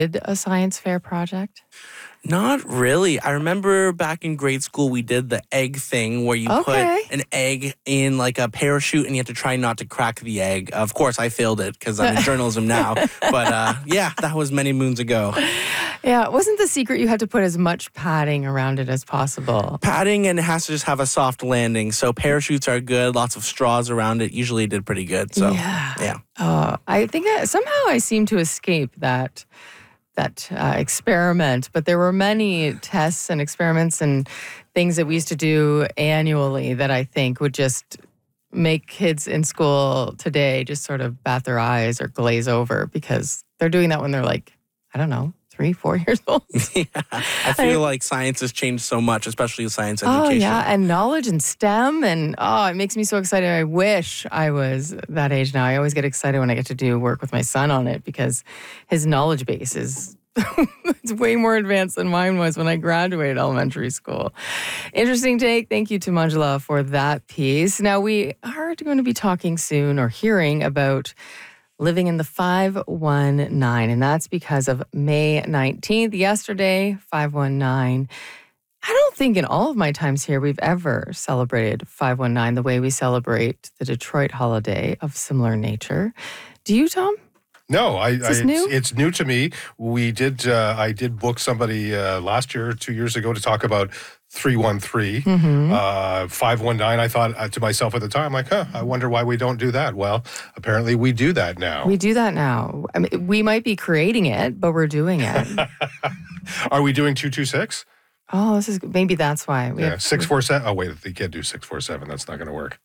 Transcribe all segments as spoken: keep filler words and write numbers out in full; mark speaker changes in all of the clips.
Speaker 1: Did a science fair project?
Speaker 2: Not really. I remember back in grade school, we did the egg thing where you
Speaker 1: Okay.
Speaker 2: put an egg in like a parachute and you have to try not to crack the egg. Of course, I failed it because I'm in journalism now. But uh, yeah, that was many moons ago.
Speaker 1: Yeah, wasn't the secret you had to put as much padding around it as possible?
Speaker 2: Padding, and it has to just have a soft landing. So parachutes are good. Lots of straws around it. Usually did pretty good. So
Speaker 1: Yeah.
Speaker 2: yeah.
Speaker 1: Oh, I think I, somehow I seem to escape that that uh, experiment, but there were many tests and experiments and things that we used to do annually that I think would just make kids in school today just sort of bat their eyes or glaze over because they're doing that when they're like, I don't know, three, four years old.
Speaker 2: Yeah. I feel like science has changed so much, especially science education.
Speaker 1: Oh, yeah, and knowledge and STEM, and oh, it makes me so excited. I wish I was that age now. I always get excited when I get to do work with my son on it because his knowledge base is it's way more advanced than mine was when I graduated elementary school. Interesting take. Thank you to Manjula for that piece. Now, we are going to be talking soon or hearing about living in the five one nine, and that's because of May nineteenth. Yesterday, five one nine. I don't think in all of my times here we've ever celebrated five one nine the way we celebrate the Detroit holiday of similar nature. Do you, Tom?
Speaker 3: No, I,
Speaker 1: Is this
Speaker 3: I
Speaker 1: new?
Speaker 3: It's, it's new to me. We did. Uh, I did book somebody uh, last year, two years ago, to talk about three one three,
Speaker 1: Mm-hmm.
Speaker 3: uh, five one nine. I thought uh, to myself at the time, like, huh, I wonder why we don't do that. Well, apparently we do that now.
Speaker 1: We do that now. I mean, we might be creating it, but we're doing it.
Speaker 3: Are we doing two two six?
Speaker 1: Oh, this is maybe that's why. We
Speaker 3: Yeah,
Speaker 1: have,
Speaker 3: six four seven. Oh wait, you can't do six four seven. That's not going to work.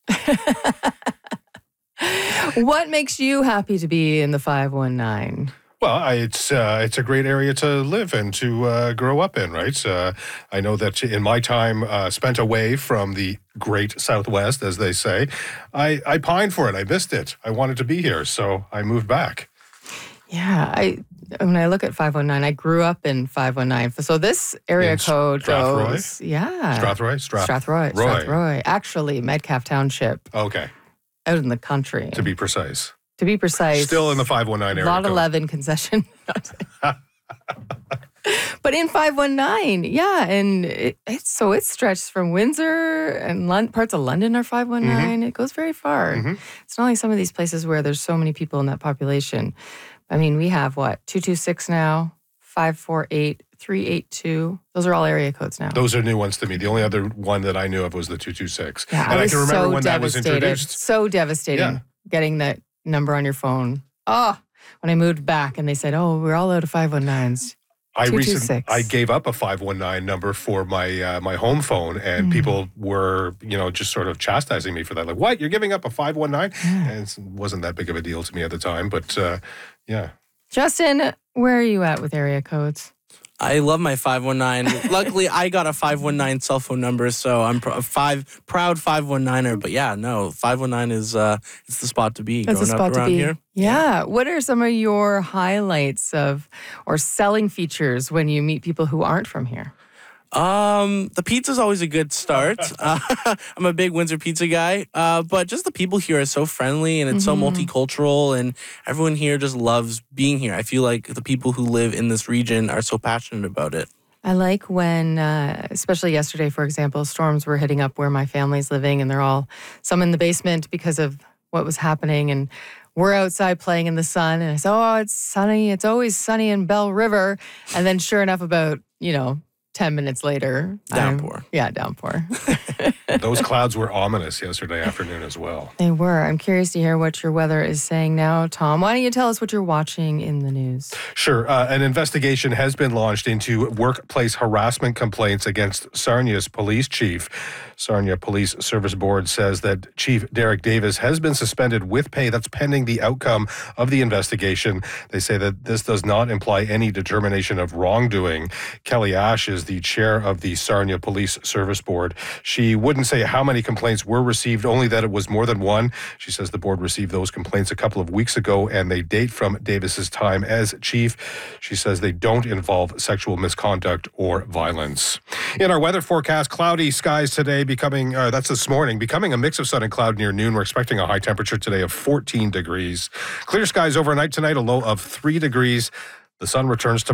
Speaker 1: What makes you happy to be in the five one nine?
Speaker 3: Well, I, it's uh, it's a great area to live and to uh, grow up in, right? Uh, I know that in my time uh, spent away from the great Southwest, as they say, I, I pined for it. I missed it. I wanted to be here, so I moved back.
Speaker 1: Yeah, I when I look at five one nine, I grew up in five one nine. So this area
Speaker 3: In
Speaker 1: code
Speaker 3: Strathroy?
Speaker 1: goes, yeah.
Speaker 3: Strathroy? Strath-
Speaker 1: Strathroy.
Speaker 3: Roy.
Speaker 1: Strathroy. Actually, Metcalf Township,
Speaker 3: Okay,
Speaker 1: out in the country.
Speaker 3: to be precise.
Speaker 1: To be precise.
Speaker 3: Still in the five one nine area
Speaker 1: Lot
Speaker 3: code.
Speaker 1: eleven concession. But in five one nine, yeah, and it, it's so it stretches from Windsor and Lon- parts of London are five one nine.
Speaker 3: Mm-hmm.
Speaker 1: It goes very far.
Speaker 3: Mm-hmm.
Speaker 1: It's not like some of these places where there's so many people in that population. I mean, we have what, two two six now, five four eight, three eight two. Those are all area codes now.
Speaker 3: Those are new ones to me. The only other one that I knew of was the two two six.
Speaker 1: Yeah,
Speaker 3: and
Speaker 1: I
Speaker 3: I,
Speaker 1: was
Speaker 3: can remember
Speaker 1: so
Speaker 3: when that was
Speaker 1: devastated.
Speaker 3: introduced.
Speaker 1: So devastating
Speaker 3: Yeah.
Speaker 1: getting that number on your phone. Oh, when I moved back and they said, oh, we're all out of five one nines.
Speaker 3: I
Speaker 1: two two
Speaker 3: recently
Speaker 1: six.
Speaker 3: I gave up a five one nine number for my uh, my home phone, and
Speaker 1: Mm.
Speaker 3: people were, you know, just sort of chastising me for that. Like, what? You're giving up a five one nine?
Speaker 1: Yeah.
Speaker 3: And it wasn't that big of a deal to me at the time, but uh, yeah.
Speaker 1: Justin, where are you at with area codes?
Speaker 2: I love my five one nine. Luckily, I got a five one nine cell phone number, so I'm pr- a five proud five one niner. But yeah, no, five one nine is uh, it's the spot to be.
Speaker 1: That's a
Speaker 2: growing
Speaker 1: spot
Speaker 2: up
Speaker 1: to
Speaker 2: around
Speaker 1: be.
Speaker 2: here.
Speaker 1: Yeah. What are some of your highlights of or selling features when you meet people who aren't from here?
Speaker 2: Um, the pizza's always a good start. Uh, I'm a big Windsor pizza guy, uh, but just the people here are so friendly and it's so multicultural, and everyone here just loves being here. I feel like the people who live in this region are so passionate about it.
Speaker 1: I like when, uh, especially yesterday, for example, storms were hitting up where my family's living, and they're all some in the basement because of what was happening, and we're outside playing in the sun. And I said, "Oh, it's sunny. It's always sunny in Bell River." And then, sure enough, about you know, ten minutes later, I'm-
Speaker 2: Downpour.
Speaker 1: yeah, downpour.
Speaker 3: Those clouds were ominous yesterday afternoon as well.
Speaker 1: They were. I'm curious to hear what your weather is saying now, Tom. Why don't you tell us what you're watching in the news?
Speaker 3: Sure. Uh, an investigation has been launched into workplace harassment complaints against Sarnia's police chief. Sarnia Police Service Board says that Chief Derek Davis has been suspended with pay. That's pending the outcome of the investigation. They say that this does not imply any determination of wrongdoing. Kelly Ash is the chair of the Sarnia Police Service Board. She wouldn't say how many complaints were received, only that it was more than one. She says the board received those complaints a couple of weeks ago, and they date from Davis's time as chief. She says they don't involve sexual misconduct or violence. In our weather forecast, cloudy skies today, becoming, uh, that's this morning, becoming a mix of sun and cloud near noon. We're expecting a high temperature today of fourteen degrees. Clear skies overnight tonight, a low of three degrees. The sun returns to